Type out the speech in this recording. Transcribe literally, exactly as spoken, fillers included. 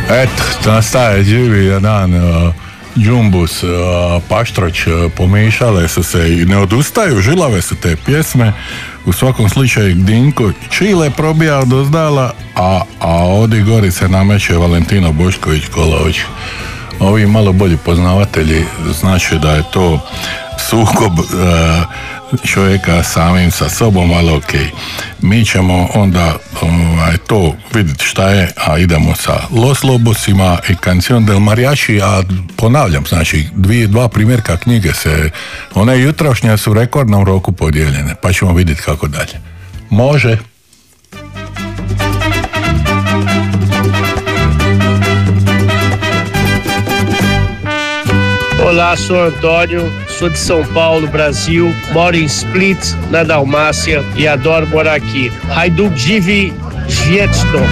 Eto, nastaje živi jedan uh, džumbus, uh, Paštroć, uh, pomiješale su se i ne odustaju, žilave su te pjesme. U svakom slučaju Dinko Čile probija odozdala, a, a ovdje gori se nameće Valentino Bošković Kolović. Ovi malo bolji poznavatelji znači da je to sukob uh, čovjeka samim sa sobom, ali ok. Mi ćemo onda ovaj, to vidjeti šta je, a idemo sa Los Lobosima i Canción del Mariachi, a ponavljam, znači dvije, dva primjerka knjige se, one jutrošnje su u rekordnom roku podijeljene, pa ćemo vidjeti kako dalje. Može. Olá, sou Antônio, sou de São Paulo, Brasil, moro em Split, na Dalmácia, e adoro morar aqui. Hajduk Živi, Vjetno.